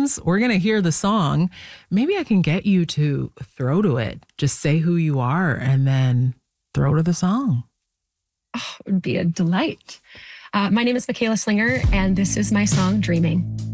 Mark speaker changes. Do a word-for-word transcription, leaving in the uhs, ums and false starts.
Speaker 1: since we're going to hear the song, maybe I can get you to throw to it. Just say who you are and then throw to the song.
Speaker 2: Oh, it would be a delight. Uh, my name is Michaela Slinger, and this is my song, Dreaming.